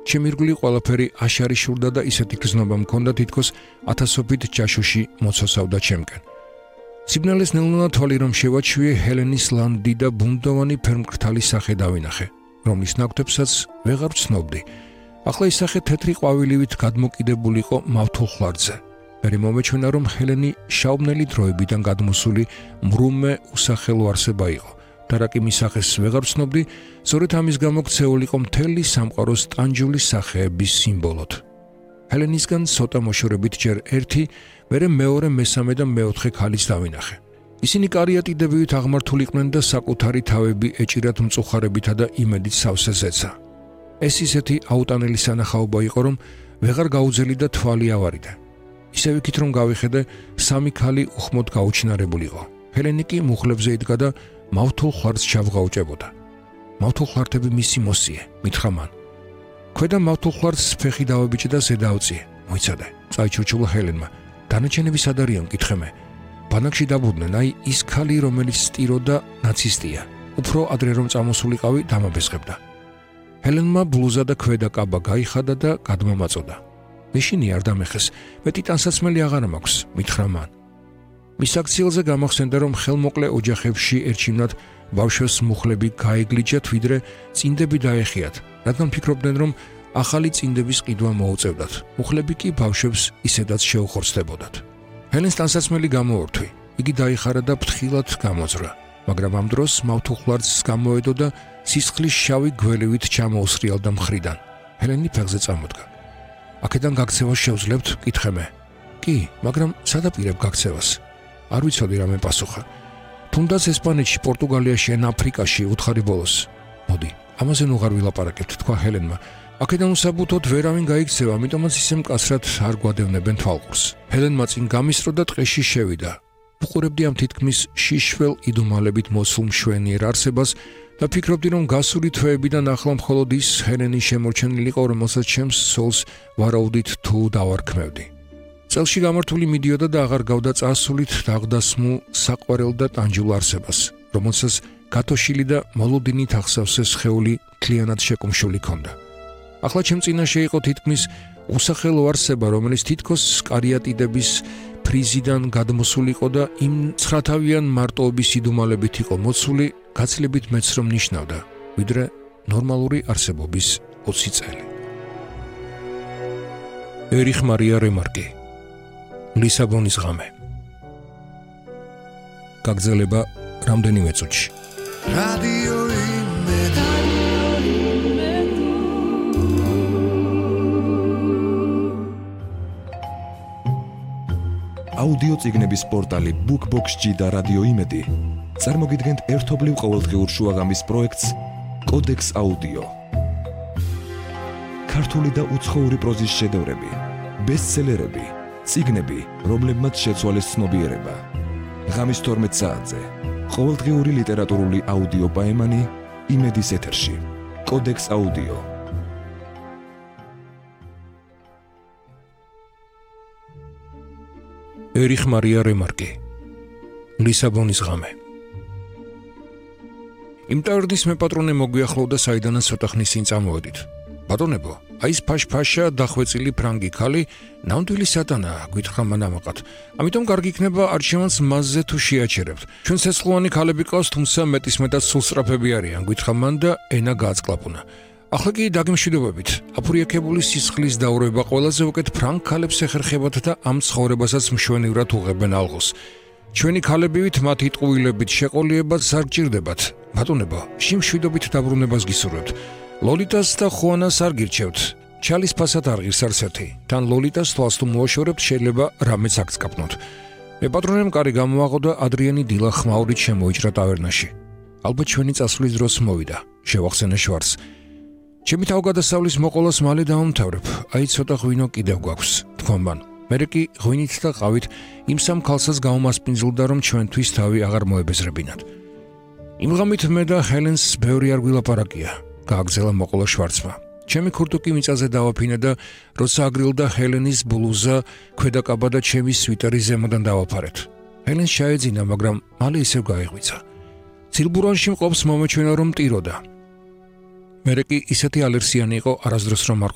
ჩემი რგლი ყველაფერი აშარიშურდა და ისეთი გრძნობა მქონდა, თითქოს ათასობით ჯაშუში მოცოსავდა ჩემკენ. სიგნალის ნელ-ნელა თვალი რომ შევაჩვიე, ჰელენის ლანდი და ბუნდოვანი ფერმკრთალის სახე დავინახე, რომლის ნაკვთებსაც ვეღარ ვცნობდი. ახლა ის სახე თეთრი ყვავილივით გადმოკიდებული იყო მავთულხლარზე. მერე მომეჩვენა, რომ ჰელენი შაუბნელი დროებიდან გადმოსული მრუმე usახელო არსება იყო. და რა კი მის სახეს ვეღარ ვცნობდი, სწორედ ამის გამო ქცეულიყო მთელი სამყაროს ტანჯული სახეების სიმბოლოდ. ჰელენისგან ცოტა მოშორებით ჯერ ერთი, მერე მეორე, მესამე და მეოთხე ქალიც დავინახე. ისინი კარიატიდებივით აღმართულიყვნენ და საკუთარი თავები ეჭირათ მწუხარებითა და იმედით სავსე ზეცა. ეს ისეთი აუტანელი სანახაობა იყო, რომ ვეღარ გაუძელი და თვალი ავარიდა. ისე ვიქით რომ გავიხედე, სამი ქალი უხმოდ გაუჩინარებულიყო. ჰელენი კი მუხლებზე იდგა და მავთულ ხვარს ჩავღაუჭებოდა. მავთულ ხვართები მისი მოსიე, მითხრა მან. ქვედა მავთულ ხვარს ფეხი დავაბიჭე და ზედა ავწიე. მოიცადე, წაიჩურჩულა ჰელენმა. დანარჩენები სად არიან, მკითხე მე. ბანაკში დაბრუნდნენ, აი ის ქალი, რომელიც სტირო და ნაცისტია. უფრო ადრე რომ წამოსულიყავი, დამაბესხებდა. ჰელენმა ბლუზა და ქვედა კაბა გაიხადა და გადმომაწოდა. მეშინი არ დამეხეს, მეტი ტანსაცმელი აღარ მაქვს, მითხრა მან. მის აქციელზე გამახსენდა, რომ ხელმოკლე ოჯახებში ერჩივნად ბავშვებს მუხლები გაეგლიჯათ, ვიდრე წინდები დაეხიათ, რადგან ფიქრობდნენ, რომ ახალი წინდების ყიდვა მოუწევდათ. მუხლები კი ბავშვებს ისედაც შეუხორცდებოდათ. ჰელენს ტანსაცმელი გამოორთვი. იგი დაიხარა და ფრთხილად გამოძრა, მაგრამ ამ დროს მავთულ ხვარს გამოედო და სისხლის შავი გველივით ჩამოუსრიალდა მხრიდან. ჰელენი ფეხზე წამოდგა. აქედან გაქცევას შევძლებთ, მკითხე მე. კი, მაგრამ სადაპირებ გაქცევას? არ ვიცოდი რა მე პასუხა. თუნდაც ესპანეთში, პორტუგალიაში ან აფრიკაში უთხარი ბოლოს. მოდი, ამაზე ნუ აღარ ვილაპარაკებთ, თქვა ჰელენმა. აქედან უსაბუთოდ ვერავინ გაიქცევა, ამიტომაც ისე მკაცრად არ გვადევნებენ თვალყურს. ჰელენმა წინ გამისრო და ტყეში შევიდა. ვუყურებდი ამ თითქმის შიშվել იდუმალებით მოსულ მშვენიერ არსებას და ფიქრობდი, რომ გასული თვეებიდან ახლა მხოლოდ ის ჰელენი შემორჩენილიყო, რომელსაც ჩემს სულს ვარაუდით თუ დავარქმევდი. წელში გამართული მიდიოდა და აღარ გავდა წასულით დაღდასმულ საყვარელ და ტანჯულ არსებას, რომელსაც გათოშილი და მოლოდინით ახსავსე სხეული მთლიანად შეკუმშული ჰქონდა. ახლა ჩემ წინაშე იყო თითქმის usახელო არსება, რომელიც თითქოს კარიატიდების ფრიზიდან გადმოსულიყო და იმ ცხრათავიან მარტოობის იდუმალებით იყო მოცული, გაცილებით მეც რომ ნიშნავდა, ვიდრე ნორმალური არსებობის 20 წელი. ერიხ მარია რემარკი, ლისაბონის ღამე. გაგრძელება რამდენიმე წუთში. რადიო იმედი. აუდიო წიგნების პორტალი BookBox-ში და რადიო იმედი წარმოგიდგენთ ერთობლივ ყოველდღიურ შუაღამის პროექტს კოდექს აუდიო. ქართული და უცხოური პროზის შედევრები, ბესტსელერები, წიგნები, რომლებმაც შეცვალეს ცნობიერება. ღამის 12 საათზე ყოველდღიური ლიტერატურული აუდიო პაემანი იმედის ეთერში. კოდექს აუდიო. ერიხ მარია რემარკი, ლისაბონის ღამე. იმ ტავრნის მეპატრონე მოგვიახლოვდა, საიდანაც ცოტა ხნის წინ წამოვედით. ბატონებო, აი ეს ფაშფაშა დახვეწილი ფრანგი ქალი ნამდვილი სატანაა, გითხრა მან ამაყად. ამიტომ კარგი იქნება არჩევანს მასზე თუ შეაჩერებთ. ჩვენ ცეცხლოვანი ქალები ყავს, თუმცა მეტისმეტად სულსწრაფები არიან, გითხრა მან და ენა გააცკლაპუნა. ახლა კი დაგემშვიდობებით, აფურიაქებული სისხლის დაურება ყველაზე უკეთ ფრანგ ქალებს ეხერხებათ და ამ ცხოვრებასაც მშვენივრად უღებენ ალღოს. ჩვენი ქალებივით მათი ტყუილებით შეყოლიებაც არ გჭირდებათ. ბატონებო, შიმშვიდობით დაბრუნებას გისურვებთ. ლოლიტას და ხუანას არ გირჩევთ. ჩალის ფასად არ ღირს არც ერთი. თან ლოლიტას თვალს თუ მოაშორებთ, შეიძლება რამეც აგწკაპნოთ. მეპატრონემ კარი გამოაღო და ადრიანი დილა ხმაურით შემოიჭრა ტავერნაში. ალბათ ჩვენი წასვლის დროს მოვიდა, შევახსენე შვარს. ჩემი თავგადასავლის მოყოლას მალე დავამთავრებ. აი ცოტა ღვინო კიდევ გვაქვს, თქვა მან. მერე კი ღვინით და ყავით იმ სამ ქალსაც გაუმასპინძლდა, რომ ჩვენთვის თავი აღარ მოებეზრებინათ. იმ ღამით მე და ჰელენს ბევრი არ გვილაპარაკია, გააგზელა მოყოლა შვარცმა. ჩემი ქურთუკი მიწაზე დავაფინე და როცა აგრილდა ჰელენის ბლუზა, ქვედა კაბა და ჩემი სვიტერი ზემოდან დავაფარეთ. ჰელენს შეეძინა, მაგრამ მალე ისევ გაიღვიცა. ცილბურანში მყოფს მომეჩვენა, რომ მტიროდა. მერე კი ისეთი ალერსიანი იყო, არასდროს რომ არ